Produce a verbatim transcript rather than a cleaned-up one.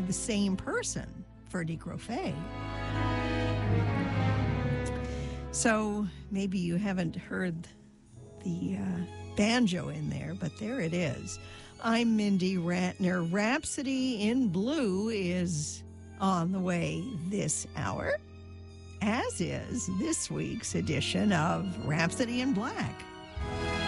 the same person, Ferdy Grofé. So maybe you haven't heard the uh, banjo in there, but there it is. I'm Mindy Ratner. Rhapsody in Blue is on the way this hour, as is this week's edition of Rhapsody in Black.